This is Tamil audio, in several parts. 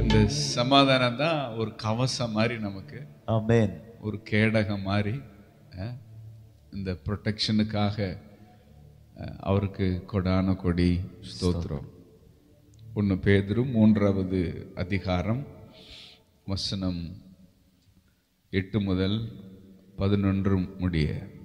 இந்த சமாதானம் தான் ஒரு கவசம் மாதிரி நமக்கு. Amen. ஒரு கேடகம் மாதிரி இந்த ப்ரொடெக்ஷனுக்காக அவருக்கு கொடான கொடி ஸ்தோத்திரம். 1 பேதுரு 3வது அதிகாரம் வசனம் 8 முதல் 11 முடிய.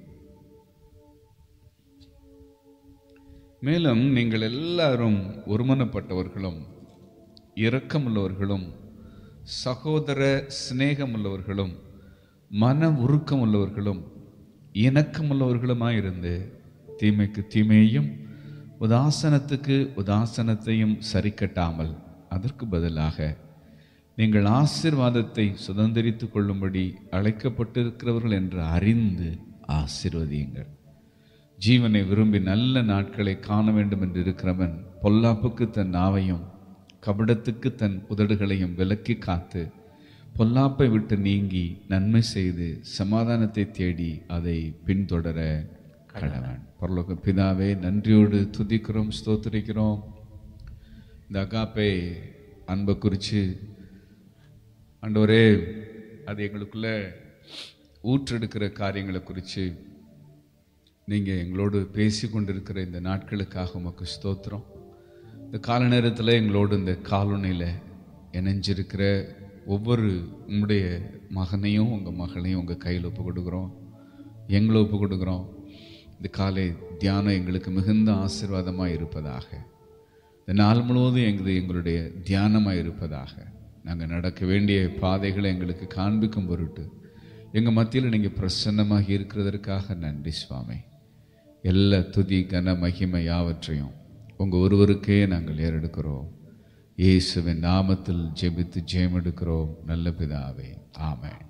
மேலும் நீங்கள் எல்லாரும் ஒருமனப்பட்டவர்களும் இரக்கமுள்ளவர்களும் சகோதர சிநேகமுள்ளவர்களும் மன உருக்கமுள்ளவர்களும் இணக்கமுள்ளவர்களுமாயிருந்து தீமைக்கு தீமையையும் உதாசனத்துக்கு உதாசனத்தையும் சரிக்கட்டாமல் அதற்கு பதிலாக நீங்கள் ஆசீர்வாதத்தை சுதந்திரித்து கொள்ளும்படி அழைக்கப்பட்டிருக்கிறவர்கள் என்று அறிந்து ஆசீர்வதியுங்கள். ஜீவனை விரும்பி நல்ல நாட்களை காண வேண்டும் என்று இருக்கிறவன் பொல்லாப்புக்கு தன் நாவையும் கபடத்துக்கு தன் உதடுகளையும் விலக்கி காத்து பொல்லாப்பை விட்டு நீங்கி நன்மை செய்து சமாதானத்தை தேடி அதை பின்தொடர கடவன். பரலோக பிதாவே, நன்றியோடு துதிக்கிறோம், ஸ்தோத்திரிக்கிறோம். இந்த அகாப்பே அன்பை குறித்து ஆண்டவரே, அது எங்களுக்குள்ள ஊற்றெடுக்கிற காரியங்களை குறித்து நீங்கள் எங்களோடு பேசி கொண்டிருக்கிற இந்த நாட்களுக்காக உமக்கு ஸ்தோத்திரம். இந்த கால நேரத்தில் எங்களோடு இந்த காலொனியில் இணைஞ்சிருக்கிற ஒவ்வொரு உங்களுடைய மகனையும் உங்கள் மகளையும் உங்கள் கையில் ஒப்பு கொடுக்குறோம், எங்களை ஒப்பு கொடுக்குறோம். இந்த காலை தியானம் எங்களுக்கு மிகுந்த ஆசீர்வாதமாக இருப்பதாக, இந்த நாள் முழுவதும் எங்களுடைய தியானமாக இருப்பதாக, நாங்கள் நடக்க வேண்டிய பாதைகளை எங்களுக்கு காண்பிக்கும் பொருட்டு எங்கள் மத்தியில் நீங்கள் பிரசன்னமாக இருக்கிறதற்காக நன்றி சுவாமி. எல்லா துதி கன மகிமை யாவற்றையும் உங்கள் ஒருவருக்கே நாங்கள் ஏறெடுக்கிறோம். இயேசுவின் நாமத்தில் ஜெபித்து ஜெயம் எடுக்கிறோம் நல்ல பிதாவே, ஆமென்.